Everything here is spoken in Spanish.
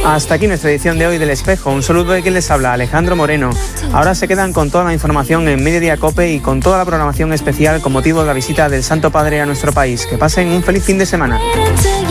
Hasta aquí nuestra edición de hoy del Espejo. Un saludo de quien les habla, Alejandro Moreno. Ahora se quedan con toda la información en Mediodía COPE y con toda la programación especial con motivo de la visita del Santo Padre a nuestro país. Que pasen un feliz fin de semana.